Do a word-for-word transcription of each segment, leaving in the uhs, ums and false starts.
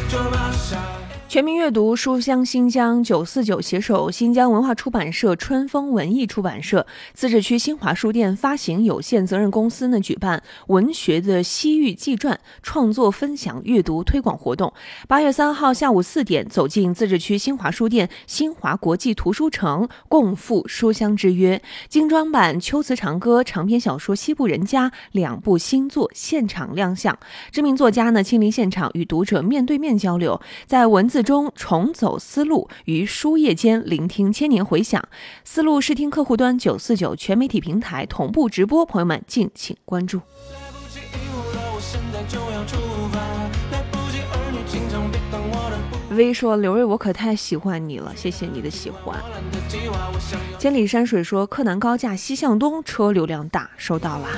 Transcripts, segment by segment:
全民阅读书香新疆九四九携手新疆文化出版社、春风文艺出版社、自治区新华书店发行有限责任公司呢举办文学的西域纪传创作分享阅读推广活动。八月三号下午四点，走进自治区新华书店新华国际图书城，共赴书香之约。精装版《秋词长歌》长篇小说《西部人家》两部新作现场亮相，知名作家呢亲临现场与读者面对面交流，在文字中重走丝路，于书页间聆听千年回响。丝路视听客户端九四九全媒体平台同步直播，朋友们敬请关注。微说刘瑞，我可太喜欢你了，谢谢你的喜欢。千里山水说柯南高架西向东车流量大，收到啦。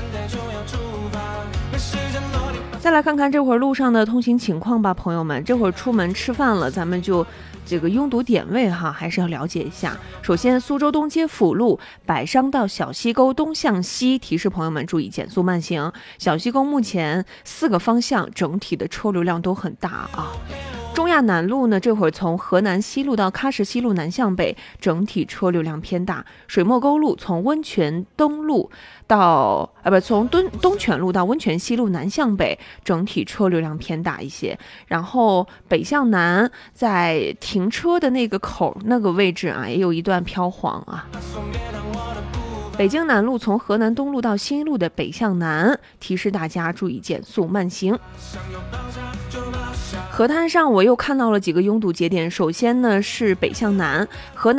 再来看看这会儿路上的通行情况吧，朋友们，这会儿出门吃饭了，咱们就这个拥堵点位哈，还是要了解一下。首先，苏州东街辅路百商到小西沟东向西，提示朋友们注意减速慢行。小西沟目前四个方向整体的车流量都很大啊。中亚南路呢，这会儿从河南西路到喀什西路南向北，整体车流量偏大。水墨沟路从温泉东路到啊不，从东东泉路到温泉西路南向北，整体车流量偏大一些。然后北向南，在停车的那个口那个位置啊，也有一段飘黄啊。北京南路从河南东路到新路的北向南，提示大家注意减速慢行。河滩上我又看到了几个拥堵节点，首先呢是北向南，河南